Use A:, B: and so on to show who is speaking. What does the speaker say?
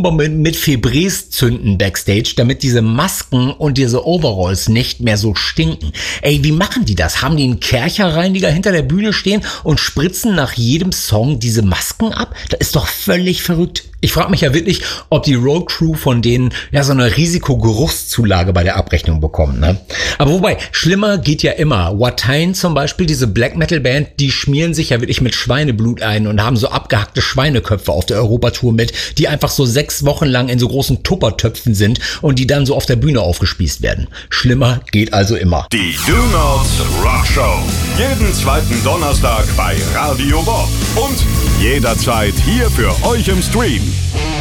A: Atombombe mit Febreze zünden backstage, damit diese Masken und diese Overalls nicht mehr so stinken. Ey, wie machen die das? Haben die einen Kercherreiniger hinter der Bühne stehen und spritzen nach jedem Song diese Masken ab? Das ist doch völlig verrückt. Ich frage mich ja wirklich, ob die Road Crew von denen ja so eine Risikogeruchszulage bei der Abrechnung bekommt, ne? Aber wobei, schlimmer geht ja immer. Watain zum Beispiel, diese Black Metal Band, die schmieren sich ja wirklich mit Schweineblut ein und haben so abgehackte Schweineköpfe auf der Europatour mit, die einfach so 6 Wochen lang in so großen Tuppertöpfen sind und die dann so auf der Bühne aufgespießt werden. Schlimmer geht also immer.
B: Die Do Not Rock Show. Jeden zweiten Donnerstag bei Radio Bob. Und jederzeit hier für euch im Stream.